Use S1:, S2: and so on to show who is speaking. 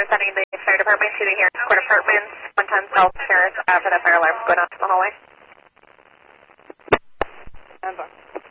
S1: representing the fire department to the here Court Apartments, 110 South Terrace for the fire alarm going out to the hallway.